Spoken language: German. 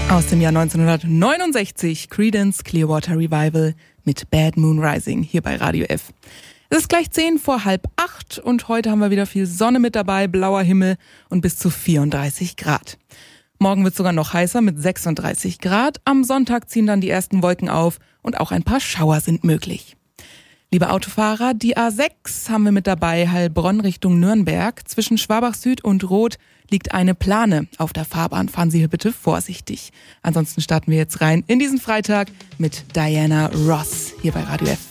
Aus dem Jahr 1969, Creedence Clearwater Revival mit Bad Moon Rising hier bei Radio F. Es ist gleich 7:45 und heute haben wir wieder viel Sonne mit dabei, blauer Himmel und bis zu 34 Grad. Morgen wird es sogar noch heißer mit 36 Grad. Am Sonntag ziehen dann die ersten Wolken auf und auch ein paar Schauer sind möglich. Liebe Autofahrer, die A6 haben wir mit dabei, Heilbronn Richtung Nürnberg. Zwischen Schwabach Süd und Roth liegt eine Plane auf der Fahrbahn. Fahren Sie hier bitte vorsichtig. Ansonsten starten wir jetzt rein in diesen Freitag mit Diana Ross hier bei Radio F.